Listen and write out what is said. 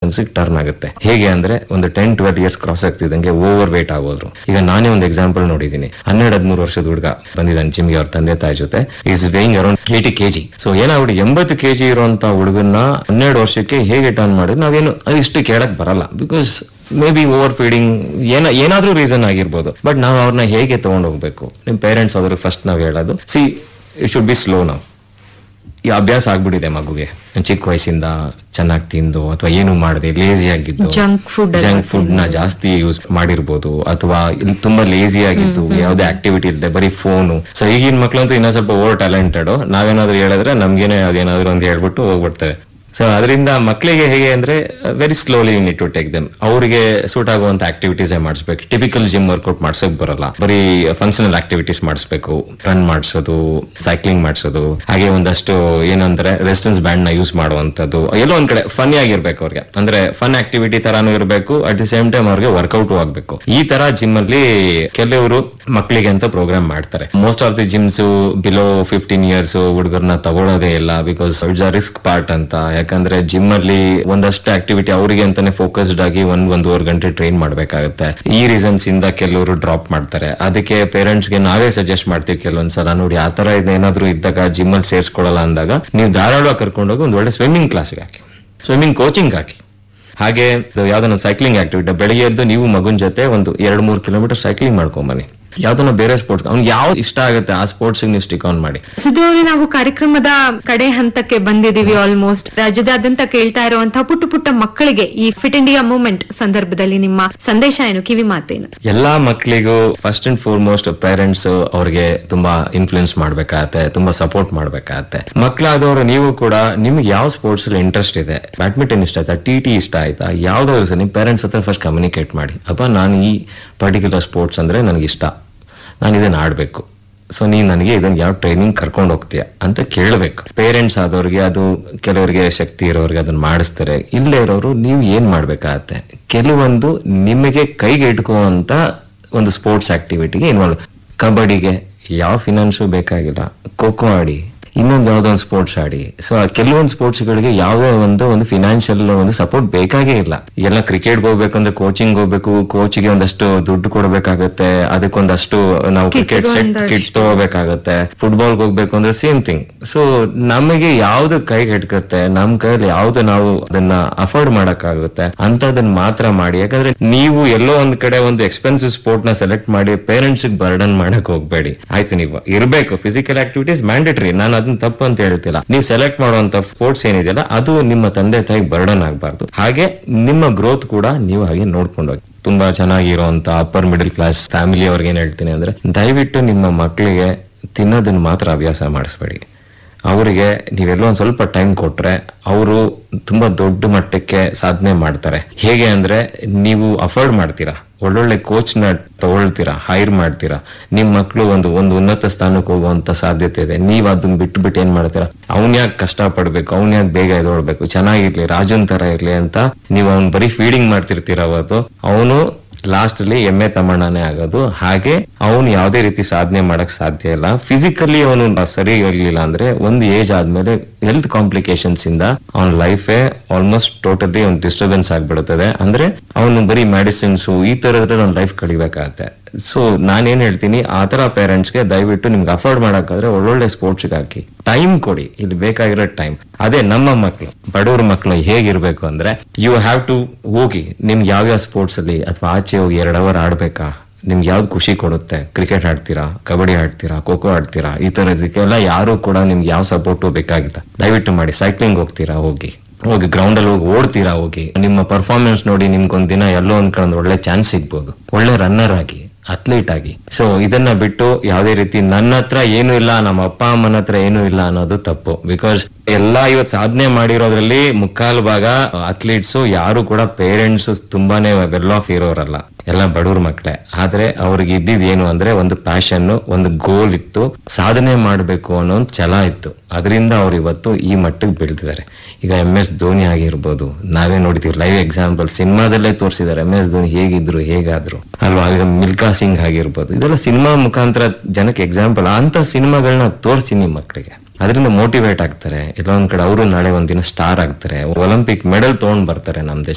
Complications turn ಆಗುತ್ತೆ. ಹೇಗೆ ಅಂದ್ರೆ ಒಂದು 10-12 ಇಯರ್ಸ್ ಕ್ರಾಸ್ ಆಗ್ತಿದ್ದಂಗೆ ಓವರ್ ವೇಟ್ ಆಗೋದ್ರು. ಈಗ ನಾನೇ ಒಂದು ಎಕ್ಸಾಂಪಲ್ ನೋಡಿದ್ದೀನಿ. 12-13 ವರ್ಷದ ಹುಡುಗ ಬಂದಿದ್ದಾನೆ ಜಿಮ್ಗೆ ಅವ್ರ ತಂದೆ ತಾಯಿ ಜೊತೆ. Is weighing around 80 kg. So ಏನಾಗ್ಬಿಟ್ಟು 80 kg ಇರುವಂತ ಹುಡುಗನ್ನ 12 ವರ್ಷಕ್ಕೆ ಹೇಗೆ ಟರ್ನ್ ಮಾಡಿದ್ರೆ ನಾವೇನು ಇಷ್ಟು ಕೇಳಕ್ ಬರಲ್ಲ. Because may be over feeding ಏನಾದ್ರೂ ರೀಸನ್ ಆಗಿರ್ಬೋದು. ಬಟ್ ನಾವು ಅವ್ರನ್ನ ಹೇಗೆ ತಗೊಂಡ್ ಹೋಗ್ಬೇಕು? ನಿಮ್ ಪೇರೆಂಟ್ಸ್ ಅವ್ರಿಗೆ ಫಸ್ಟ್ ನಾವ್ ಹೇಳೋದು, C it should be slow. ನಾವು ಈ ಅಭ್ಯಾಸ ಆಗ್ಬಿಟ್ಟಿದೆ ಮಗುಗೆ ಚಿಕ್ಕ ವಯಸ್ಸಿಂದ ಚೆನ್ನಾಗಿ ತಿಂದು ಅಥವಾ ಏನು ಮಾಡದೆ ಲೇಜಿ ಆಗಿದ್ದು, ಜಂಕ್ ಫುಡ್ ನ ಜಾಸ್ತಿ ಯೂಸ್ ಮಾಡಿರ್ಬೋದು, ಅಥವಾ ತುಂಬಾ ಲೇಜಿ ಆಗಿದ್ದು, ಯಾವ್ದೇ ಆಕ್ಟಿವಿಟಿ ಇಲ್ಲದೆ ಬರೀ ಫೋನು. ಸೊ ಈಗಿನ ಮಕ್ಳಂತೂ ಇನ್ನೂ ಸ್ವಲ್ಪ ಓವರ್ ಟ್ಯಾಲೆಂಟೆಡ್. ನಾವೇನಾದ್ರೂ ಹೇಳಿದ್ರೆ ನಮ್ಗೇನೆ ಅದೇನಾದ್ರು ಒಂದು ಹೇಳ್ಬಿಟ್ಟು ಹೋಗ್ಬಿಡ್ತೇವೆ. ಸೊ ಅದರಿಂದ ಮಕ್ಕಳಿಗೆ ಹೇಗೆ ಅಂದ್ರೆ very slowly need to take them. ಅವರಿಗೆ ಸೂಟ್ ಆಗುವಂತ ಆಕ್ಟಿವಿಟೀಸ್ ಮಾಡಿಸ್ಬೇಕು. ಟಿಪಿಕಲ್ ಜಿಮ್ ವರ್ಕೌಟ್ ಮಾಡ್ಸಕ್ ಬರಲ್ಲ, ಬರೀ ಫಂಕ್ಷನಲ್ ಆಕ್ಟಿವಿಟೀಸ್ ಮಾಡಿಸ್ಬೇಕು. ರನ್ ಮಾಡಿಸೋದು, ಸೈಕ್ಲಿಂಗ್ ಮಾಡಿಸೋದು, ಹಾಗೆ ಒಂದಷ್ಟು ಏನಂದ್ರೆ ರೆಸಿಸ್ಟೆನ್ಸ್ ಬ್ಯಾಂಡ್ ನ ಯೂಸ್ ಮಾಡುವಂತದ್ದು. ಎಲ್ಲೋ ಒಂದ್ ಕಡೆ ಫನ್ ಆಗಿರ್ಬೇಕು ಅವ್ರಿಗೆ, ಅಂದ್ರೆ ಫನ್ ಆಕ್ಟಿವಿಟಿ ತರಾನು ಇರಬೇಕು, ಅಟ್ ದಿ ಸೇಮ್ ಟೈಮ್ ಅವ್ರಿಗೆ ವರ್ಕೌಟ್ ಆಗ್ಬೇಕು. ಈ ತರ ಜಿಮ್ ಅಲ್ಲಿ ಕೆಲವರು ಮಕ್ಕಳಿಗೆ ಅಂತ ಪ್ರೋಗ್ರಾಮ್ ಮಾಡ್ತಾರೆ. Most of the GIMS below 15 years ಹುಡುಗರನ್ನ ತಗೊಳ್ಳೋದೇ ಇಲ್ಲ. Because it's a risk part ಅಂತ. ಯಾಕಂದ್ರೆ ಜಿಮ್ ಅಲ್ಲಿ ಒಂದಷ್ಟು ಆಕ್ಟಿವಿಟಿ ಅವರಿಗೆ ಅಂತಾನೆ ಫೋಕಸ್ಡ್ ಆಗಿ 1-1.5 ಗಂಟೆ ಟ್ರೈನ್ ಮಾಡ್ಬೇಕಾಗುತ್ತೆ. ಈ ರೀಸನ್ಸ್ ಇಂದ ಕೆಲವರು ಡ್ರಾಪ್ ಮಾಡ್ತಾರೆ. ಅದಕ್ಕೆ ಪೇರೆಂಟ್ಸ್ ಗೆ ನಾವೇ ಸಜೆಸ್ಟ್ ಮಾಡ್ತೀವಿ ಕೆಲವೊಂದ್ಸಲ, ನೋಡಿ ಆ ತರ ಏನಾದ್ರು ಇದ್ದಾಗ ಜಿಮ್ ಅಲ್ಲಿ ಸೇರ್ಸ್ಕೊಳ್ಳಲ್ಲ ಅಂದಾಗ ನೀವು ಧಾರಾಳವಾಗಿ ಕರ್ಕೊಂಡೋಗಿ ಒಂದು ಒಳ್ಳೆ ಸ್ವಿಮ್ಮಿಂಗ್ ಕ್ಲಾಸ್ಗೆ ಹಾಕಿ, ಸ್ವಿಮ್ಮಿಂಗ್ ಕೋಚಿಂಗ್ ಹಾಕಿ. ಹಾಗೆ ಯಾವ್ದನ್ನ ಸೈಕ್ಲಿಂಗ್ ಆಕ್ಟಿವಿಟಿ ಬೆಳಿಗ್ಗೆ ಎದ್ದು ನೀವು ಮಗುನ್ ಜೊತೆ ಒಂದು 2-3 ಕಿಲೋಮೀಟರ್ ಸೈಕ್ಲಿಂಗ್ ಮಾಡ್ಕೊಂಬನ್ನಿ. ಯಾವ್ದನ್ನ ಬೇರೆ ಸ್ಪೋರ್ಟ್ಸ್ ಅವ್ನಿಗೆ ಯಾವ್ದು ಇಷ್ಟ ಆಗುತ್ತೆ ಆ ಸ್ಪೋರ್ಟ್ಸ್ ನೀವು ಸ್ಟಿಕ್ ಆನ್ ಮಾಡಿ. ಸುಧೀರ್, ನಾವು ಕಾರ್ಯಕ್ರಮದ ಕಡೆ ಹಂತಕ್ಕೆ ಬಂದಿದೀವಿ. ಆಲ್ಮೋಸ್ಟ್ ರಾಜ್ಯದಾದ್ಯಂತ ಕೇಳ್ತಾ ಇರುವಂತಹ ಪುಟ್ಟ ಪುಟ್ಟ ಮಕ್ಕಳಿಗೆ ಈ ಫಿಟ್ ಇಂಡಿಯಾ ಮೂವ್ಮೆಂಟ್ ಸಂದರ್ಭದಲ್ಲಿ ನಿಮ್ಮ ಸಂದೇಶ ಏನು, ಕಿವಿ ಮಾತೇನು? ಎಲ್ಲಾ ಮಕ್ಕಳಿಗೂ ಫಸ್ಟ್ ಅಂಡ್ ಫಾರ್ಮೋಸ್ಟ್ ಪೇರೆಂಟ್ಸ್ ಅವ್ರಿಗೆ ತುಂಬಾ ಇನ್ಫ್ಲೂಯೆನ್ಸ್ ಮಾಡ್ಬೇಕಾಗತ್ತೆ, ತುಂಬಾ ಸಪೋರ್ಟ್ ಮಾಡ್ಬೇಕಾಗತ್ತೆ. ಮಕ್ಕಳಾದವರು ನೀವು ಕೂಡ ನಿಮ್ಗೆ ಯಾವ ಸ್ಪೋರ್ಟ್ಸ್ ಅಲ್ಲಿ ಇಂಟ್ರೆಸ್ಟ್ ಇದೆ, ಬ್ಯಾಡ್ಮಿಂಟನ್ ಇಷ್ಟ ಆಯ್ತಾ, ಟಿ ಇಷ್ಟ ಆಯ್ತಾ, ಯಾವ್ದಾದ್ರು ಸಹ ನಿಮ್ ಪೇರೆಂಟ್ಸ್ ಹತ್ರ ಫಸ್ಟ್ ಕಮ್ಯುನಿಕೇಟ್ ಮಾಡಿ. ಅಪ್ಪ ನಾನು ಈ ಪರ್ಟಿಕ್ಯುಲರ್ ಸ್ಪೋರ್ಟ್ಸ್ ಅಂದ್ರೆ ನನಗೆ ಇಷ್ಟ, ನಾನು ಇದನ್ನ ಆಡ್ಬೇಕು, ಸೊ ನೀನ್ ನನಗೆ ಇದನ್ನ ಯಾವ ಟ್ರೈನಿಂಗ್ ಕರ್ಕೊಂಡು ಹೋಗ್ತೀಯ ಅಂತ ಕೇಳಬೇಕು. ಪೇರೆಂಟ್ಸ್ ಆದವ್ರಿಗೆ ಅದು ಕೆಲವರಿಗೆ ಶಕ್ತಿ ಇರೋರಿಗೆ ಅದನ್ನ ಮಾಡಿಸ್ತಾರೆ. ಇಲ್ಲೇ ಇರೋರು ನೀವು ಏನ್ ಮಾಡ್ಬೇಕಾಗತ್ತೆ, ಕೆಲವೊಂದು ನಿಮಗೆ ಕೈಗೆ ಇಟ್ಕುವಂತ ಒಂದು ಸ್ಪೋರ್ಟ್ಸ್ ಆಕ್ಟಿವಿಟಿಗೆ ಇನ್ವಾಲ್ವ್. ಕಬಡ್ಡಿಗೆ ಯಾವ ಫಿನಾನ್ಸು ಬೇಕಾಗಿಲ್ಲ, ಖೋ ಖೋ ಆಡಿ, ಇನ್ನೊಂದು ಯಾವ್ದೋ ಒಂದು ಸ್ಪೋರ್ಟ್ಸ್ ಆಡಿ. ಸೊ ಕೆಲವೊಂದು ಸ್ಪೋರ್ಟ್ಸ್ ಗಳಿಗೆ ಯಾವುದೇ ಒಂದು ಫಿನಾನ್ಷಿಯಲ್ ಒಂದು ಸಪೋರ್ಟ್ ಬೇಕಾಗೇ ಇಲ್ಲ. ಎಲ್ಲ ಕ್ರಿಕೆಟ್ ಹೋಗ್ಬೇಕಂದ್ರೆ ಕೋಚಿಂಗ್ ಹೋಗ್ಬೇಕು, ಕೋಚಿಗೆ ಒಂದಷ್ಟು ದುಡ್ಡು ಕೊಡ್ಬೇಕಾಗತ್ತೆ, ಅದಕ್ಕೊಂದಷ್ಟು ನಾವು ಕ್ರಿಕೆಟ್ ಸೆಟ್ ಕಿಟ್ ತಗೋಬೇಕಾಗತ್ತೆ. ಫುಟ್ಬಾಲ್ ಹೋಗ್ಬೇಕು ಅಂದ್ರೆ ಸೇಮ್ ಥಿಂಗ್. ಸೊ ನಮಗೆ ಯಾವ್ದು ಕೈಗೆ ಹಿಡ್ಕತ್ತೆ, ನಮ್ ಕೈಯಲ್ಲಿ ಯಾವ್ದು ನಾವು ಅದನ್ನ ಅಫೋರ್ಡ್ ಮಾಡಕ್ಕಾಗುತ್ತೆ ಅಂತದನ್ನ ಮಾತ್ರ ಮಾಡಿ. ಯಾಕಂದ್ರೆ ನೀವು ಎಲ್ಲೋ ಒಂದ್ ಕಡೆ ಒಂದು ಎಕ್ಸ್ಪೆನ್ಸಿವ್ ಸ್ಪೋರ್ಟ್ ನ ಸೆಲೆಕ್ಟ್ ಮಾಡಿ ಪೇರೆಂಟ್ಸ್ ಬರ್ಡನ್ ಮಾಡಕ್ ಹೋಗ್ಬೇಡಿ. ಆಯ್ತು, ನೀವು ಇರ್ಬೇಕು ಫಿಸಿಕಲ್ ಆಕ್ಟಿವಿಟೀಸ್ ಮ್ಯಾಂಡೇಟರಿ, ನಾನು ಅದನ್ನ ತಪ್ಪು ಅಂತ ಹೇಳ್ತಿಲ್ಲ. ನೀವು ಸೆಲೆಕ್ಟ್ ಮಾಡುವಂತ ಸ್ಪೋರ್ಟ್ಸ್ ಏನಿದೆಯಲ್ಲ ಅದು ನಿಮ್ಮ ತಂದೆ ತಾಯಿಗೆ ಬರ್ಡನ್ ಆಗಬಾರ್ದು. ಹಾಗೆ ನಿಮ್ಮ ಗ್ರೋತ್ ಕೂಡ ನೀವು ಹಾಗೆ ನೋಡ್ಕೊಂಡು ಹೋಗಿ. ತುಂಬಾ ಚೆನ್ನಾಗಿರುವಂತ ಅಪ್ಪರ್ ಮಿಡಲ್ ಕ್ಲಾಸ್ ಫ್ಯಾಮಿಲಿ ಅವ್ರಿಗೆ ಏನ್ ಹೇಳ್ತೀನಿ ಅಂದ್ರೆ, ದಯವಿಟ್ಟು ನಿಮ್ಮ ಮಕ್ಕಳಿಗೆ ತಿನ್ನೋದನ್ನ ಮಾತ್ರ ಅಭ್ಯಾಸ ಮಾಡಿಸ್ಬೇಡಿ. ಅವರಿಗೆ ನೀವೆಲ್ಲೋ ಒಂದ್ ಸ್ವಲ್ಪ ಟೈಮ್ ಕೊಟ್ರೆ ಅವರು ತುಂಬಾ ದೊಡ್ಡ ಮಟ್ಟಕ್ಕೆ ಸಾಧನೆ ಮಾಡ್ತಾರೆ. ಹೇಗೆ ಅಂದ್ರೆ ನೀವು ಅಫೋರ್ಡ್ ಮಾಡ್ತೀರಾ, ಒಳ್ಳೊಳ್ಳೆ ಕೋಚ್ ನ ತಗೊಳ್ತೀರಾ, ಹೈರ್ ಮಾಡ್ತೀರಾ, ನಿಮ್ ಮಕ್ಳು ಒಂದು ಉನ್ನತ ಸ್ಥಾನಕ್ಕೆ ಹೋಗುವಂತ ಸಾಧ್ಯತೆ ಇದೆ. ನೀವ್ ಅದನ್ನ ಬಿಟ್ಟು ಏನ್ ಮಾಡ್ತೀರಾ, ಅವ್ನ್ ಯಾಕೆ ಕಷ್ಟ ಪಡ್ಬೇಕು, ಅವ್ನ್ ಯಾಕೆ ಬೇಗ ಎದೊಳ್ಬೇಕು, ಚೆನ್ನಾಗಿರ್ಲಿ, ರಾಜನ್ ತರ ಇರ್ಲಿ ಅಂತ ನೀವು ಅವ್ನ್ ಬರೀ ಫೀಡಿಂಗ್ ಮಾಡ್ತಿರ್ತೀರ. ಅವತ್ತು ಅವನು ಲಾಸ್ಟ್ ಅಲ್ಲಿ ಎಮ್ಮೆ ತಮ್ಮಣ್ಣನೇ ಆಗೋದು. ಹಾಗೆ ಅವನು ಯಾವುದೇ ರೀತಿ ಸಾಧನೆ ಮಾಡಕ್ ಸಾಧ್ಯ ಇಲ್ಲ. ಫಿಸಿಕಲಿ ಅವನು ಸರಿ ಇರ್ಲಿಲ್ಲ ಅಂದ್ರೆ ಒಂದು ಏಜ್ ಆದ್ಮೇಲೆ ಹೆಲ್ತ್ ಕಾಂಪ್ಲಿಕೇಶನ್ಸ್ ಇಂದ ಅವನ ಲೈಫೇ ಆಲ್ಮೋಸ್ಟ್ ಟೋಟಲಿ ಒಂದು ಡಿಸ್ಟರ್ಬೆನ್ಸ್ ಆಗ್ಬಿಡುತ್ತದೆ. ಅಂದ್ರೆ ಅವನು ಬರೀ ಮೆಡಿಸಿನ್ಸ್ ಈ ತರದ್ರೆ ಅವ್ನ ಲೈಫ್ ಕಡಿಬೇಕಾಗತ್ತೆ. ಸೊ ನಾನೇನ್ ಹೇಳ್ತೀನಿ, ಆ ತರ ಪೇರೆಂಟ್ಸ್ಗೆ ದಯವಿಟ್ಟು ನಿಮ್ಗೆ ಅಫೋರ್ಡ್ ಮಾಡಕ್ಕಾದ್ರೆ ಒಳ್ಳೊಳ್ಳೆ ಸ್ಪೋರ್ಟ್ಸ್ಗೆ ಹಾಕಿ, ಟೈಮ್ ಕೊಡಿ. ಇಲ್ಲಿ ಬೇಕಾಗಿರೋ ಟೈಮ್ ಅದೇ. ನಮ್ಮ ಮಕ್ಕಳು, ಬಡವ್ರ ಮಕ್ಕಳು ಹೇಗಿರ್ಬೇಕು ಅಂದ್ರೆ, ಯು ಹ್ಯಾವ್ ಟು ಹೋಗಿ ನಿಮ್ಗೆ ಯಾವ್ಯಾವ ಸ್ಪೋರ್ಟ್ಸ್ ಅಲ್ಲಿ ಅಥವಾ ಆಚೆ ಹೋಗಿ 2 ಅವರ್ ಆಡ್ಬೇಕಾ, ನಿಮ್ಗೆ ಯಾವ್ದು ಖುಷಿ ಕೊಡುತ್ತೆ, ಕ್ರಿಕೆಟ್ ಆಡ್ತೀರಾ, ಕಬಡ್ಡಿ ಆಡ್ತೀರಾ, ಖೋ ಖೋ ಆಡ್ತೀರಾ, ಈ ತರದಕ್ಕೆಲ್ಲ ಯಾರು ಕೂಡ ನಿಮ್ಗೆ ಯಾವ ಸಪೋರ್ಟು ಬೇಕಾಗಿಲ್ಲ. ದಯವಿಟ್ಟು ಮಾಡಿ. ಸೈಕ್ಲಿಂಗ್ ಹೋಗ್ತೀರಾ, ಹೋಗಿ ಗ್ರೌಂಡ್ ಅಲ್ಲಿ ಹೋಗಿ ಓಡ್ತೀರಾ, ಹೋಗಿ ನಿಮ್ಮ ಪರ್ಫಾರ್ಮೆನ್ಸ್ ನೋಡಿ ನಿಮ್ಗೊಂದಿನ ಎಲ್ಲೋ ಒಂದ್ ಕಡೆ ಒಳ್ಳೆ ಚಾನ್ಸ್ ಸಿಗ್ಬೋದು. ಒಳ್ಳೆ ರನ್ನರ್ ಆಗಿ, ಅಥ್ಲೀಟ್ ಆಗಿ. ಸೊ ಇದನ್ನ ಬಿಟ್ಟು ಯಾವ್ದೇ ರೀತಿ ನನ್ನ ಹತ್ರ ಏನು ಇಲ್ಲ, ನಮ್ಮ ಅಪ್ಪ ಅಮ್ಮನ ಹತ್ರ ಏನು ಇಲ್ಲ ಅನ್ನೋದು ತಪ್ಪು. ಬಿಕಾಸ್ ಎಲ್ಲಾ ಇವತ್ತು ಸಾಧನೆ ಮಾಡಿರೋದ್ರಲ್ಲಿ ಮುಕ್ಕಾಲು ಭಾಗ ಅಥ್ಲೀಟ್ಸ್ ಯಾರು ಕೂಡ ಪೇರೆಂಟ್ಸ್ ತುಂಬಾನೇ ವೆಲ್ ಆಫ್ ಇರೋರಲ್ಲ, ಎಲ್ಲ ಬಡವ್ರ ಮಕ್ಕಳೇ. ಆದ್ರೆ ಅವ್ರಿಗೆ ಇದ್ದಿದ್ ಏನು ಅಂದ್ರೆ ಒಂದು ಪ್ಯಾಷನ್, ಒಂದು ಗೋಲ್ ಇತ್ತು, ಸಾಧನೆ ಮಾಡ್ಬೇಕು ಅನ್ನೋ ಒಂದು ಛಲ ಇತ್ತು. ಅದರಿಂದ ಅವ್ರು ಇವತ್ತು ಈ ಮಟ್ಟಕ್ಕೆ ಬೆಳೆದಿದ್ದಾರೆ. ಈಗ MS ಧೋನಿ ಆಗಿರ್ಬೋದು, ನಾವೇ ನೋಡಿದೀವಿ ಲೈವ್ ಎಕ್ಸಾಂಪಲ್, ಸಿನಿಮಾದಲ್ಲೇ ತೋರಿಸಿದ್ದಾರೆ MS ಧೋನಿ ಹೇಗಿದ್ರು ಹೇಗಾದ್ರು ಅಲ್ವಾ. ಈಗ ಮಿಲ್ಕಾ ಸಿಂಗ್ ಆಗಿರ್ಬೋದು, ಇದೆಲ್ಲ ಸಿನಿಮಾ ಮುಖಾಂತರ ಜನಕ್ಕೆ ಎಕ್ಸಾಂಪಲ್. ಅಂತ ಸಿನಿಮಾಗಳನ್ನ ತೋರಿಸಿ ನಿಮ್ಮ ಮಕ್ಕಳಿಗೆ, ಅದರಿಂದ ಮೋಟಿವೇಟ್ ಆಗ್ತಾರೆ. ಇಲ್ಲ ಒಂದ್ ಕಡೆ ಅವರು ನಾಳೆ ಒಂದಿನ ಸ್ಟಾರ್ ಆಗ್ತಾರೆ, ಒಲಿಂಪಿಕ್ ಮೆಡಲ್ ತಗೊಂಡ್ ಬರ್ತಾರೆ ನಮ್ಮ ದೇಶ.